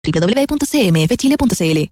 www.cmfchile.cl.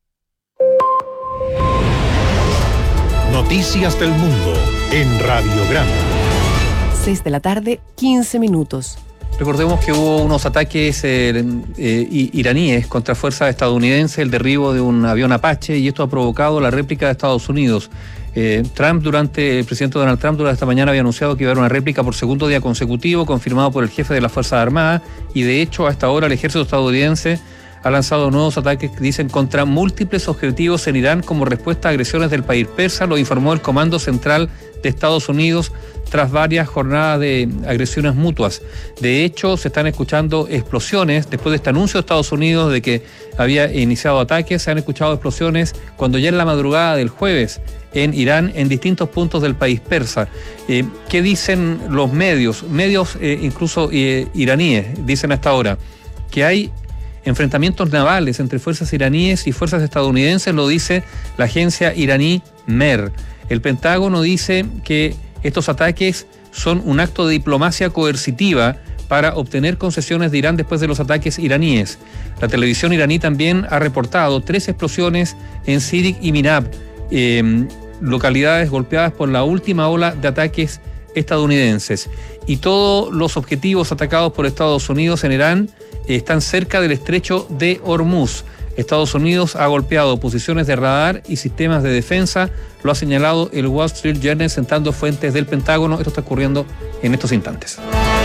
Noticias del mundo en Radiograma. 6 de la tarde, 15 minutos. Recordemos que hubo unos ataques iraníes contra fuerzas estadounidenses, el derribo de un avión Apache, y esto ha provocado la réplica de Estados Unidos. El presidente Donald Trump durante esta mañana había anunciado que iba a haber una réplica por segundo día consecutivo, confirmado por el jefe de las Fuerzas Armadas, y de hecho hasta ahora el ejército estadounidense ha lanzado nuevos ataques, dicen, contra múltiples objetivos en Irán como respuesta a agresiones del país persa, lo informó el Comando Central de Estados Unidos tras varias jornadas de agresiones mutuas. De hecho, se están escuchando explosiones después de este anuncio de Estados Unidos de que había iniciado ataques. Se han escuchado explosiones cuando ya en la madrugada del jueves en Irán, en distintos puntos del país persa. ¿Qué dicen los medios? Incluso iraníes, dicen hasta ahora que hay enfrentamientos navales entre fuerzas iraníes y fuerzas estadounidenses, lo dice la agencia iraní MER. El Pentágono dice que estos ataques son un acto de diplomacia coercitiva para obtener concesiones de Irán después de los ataques iraníes. La televisión iraní también ha reportado 3 explosiones en Sirik y Minab, localidades golpeadas por la última ola de ataques estadounidenses. Y todos los objetivos atacados por Estados Unidos en Irán están cerca del estrecho de Hormuz. Estados Unidos ha golpeado posiciones de radar y sistemas de defensa, lo ha señalado el Wall Street Journal, sentando fuentes del Pentágono. Esto está ocurriendo en estos instantes.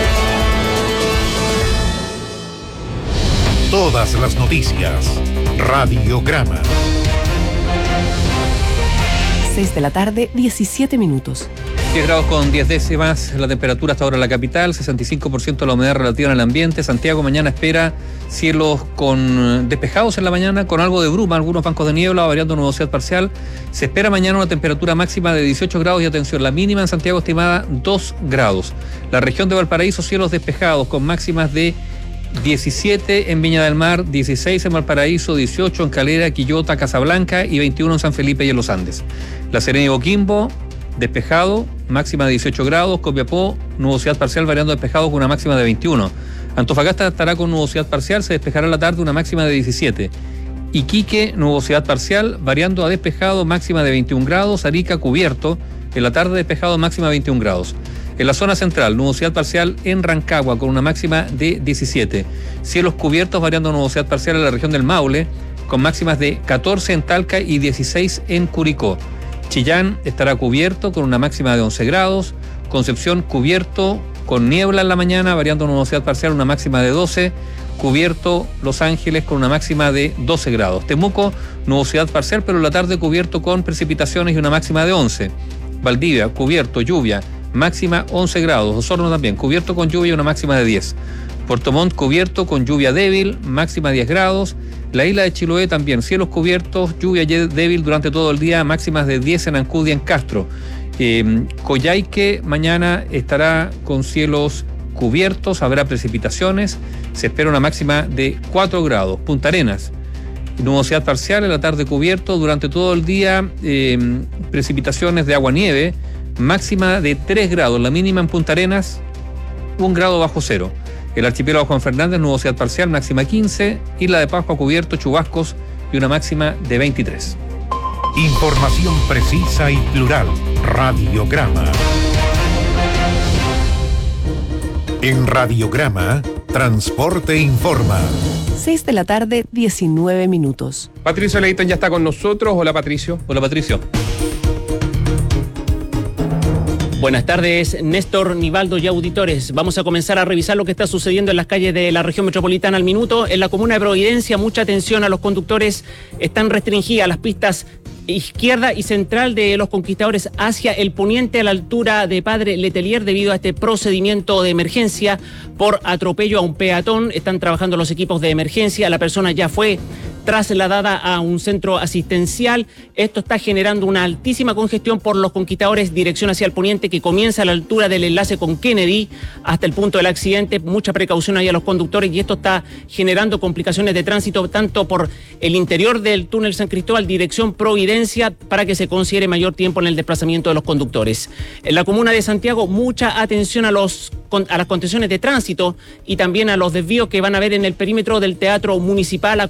Todas las noticias. Radiograma. 6 de la tarde, 17 minutos. 10 grados con 10 décimas, la temperatura hasta ahora en la capital, 65% de la humedad relativa en el ambiente. Santiago mañana espera cielos con despejados en la mañana, con algo de bruma, algunos bancos de niebla, variando nubosidad parcial. Se espera mañana una temperatura máxima de 18 grados y atención, la mínima en Santiago estimada 2 grados. La región de Valparaíso, cielos despejados con máximas de 17 en Viña del Mar, 16 en Valparaíso, 18 en Calera, Quillota, Casablanca y 21 en San Felipe y en Los Andes. La Serena y Coquimbo, despejado, máxima de 18 grados. Copiapó, nubosidad parcial variando despejado con una máxima de 21. Antofagasta estará con nubosidad parcial, se despejará en la tarde, una máxima de 17. Iquique, nubosidad parcial variando a despejado, máxima de 21 grados. Arica, cubierto, en la tarde despejado, máxima de 21 grados. En la zona central, nubosidad parcial en Rancagua con una máxima de 17. Cielos cubiertos variando nubosidad parcial en la región del Maule con máximas de 14 en Talca y 16 en Curicó. Chillán estará cubierto con una máxima de 11 grados. Concepción cubierto con niebla en la mañana, variando nubosidad parcial, una máxima de 12. Cubierto Los Ángeles con una máxima de 12 grados. Temuco, nubosidad parcial, pero en la tarde cubierto con precipitaciones y una máxima de 11. Valdivia, cubierto, lluvia, máxima 11 grados. Osorno también, cubierto con lluvia y una máxima de 10. Puerto Montt cubierto con lluvia débil, máxima 10 grados. La isla de Chiloé también, cielos cubiertos, lluvia débil durante todo el día, máximas de 10 en Ancud y en Castro. Coyhaique mañana estará con cielos cubiertos, habrá precipitaciones, se espera una máxima de 4 grados. Punta Arenas, nubosidad parcial, en la tarde cubierto, durante todo el día precipitaciones de agua-nieve, máxima de 3 grados, la mínima en Punta Arenas 1 grado bajo cero. El archipiélago Juan Fernández, nubosidad parcial, máxima 15. Isla de Pascua cubierto, chubascos y una máxima de 23. Información precisa y plural. Radiograma. En Radiograma, Transporte Informa. 6 de la tarde, 19 minutos. Patricio Leighton ya está con nosotros. Hola, Patricio. Hola, Patricio. Buenas tardes, Néstor, Nivaldo y auditores. Vamos a comenzar a revisar lo que está sucediendo en las calles de la región metropolitana al minuto. En la comuna de Providencia, mucha atención a los conductores. Están restringidas las pistas izquierda y central de los Conquistadores hacia el poniente a la altura de Padre Letelier debido a este procedimiento de emergencia por atropello a un peatón. Están trabajando los equipos de emergencia. La persona ya fue trasladada a un centro asistencial. Esto está generando una altísima congestión por Los Conquistadores, dirección hacia el poniente, que comienza a la altura del enlace con Kennedy hasta el punto del accidente. Mucha precaución ahí a los conductores, y esto está generando complicaciones de tránsito tanto por el interior del túnel San Cristóbal, dirección Providencia, para que se considere mayor tiempo en el desplazamiento de los conductores. En la comuna de Santiago, mucha atención a las contenciones de tránsito y también a los desvíos que van a haber en el perímetro del Teatro Municipal,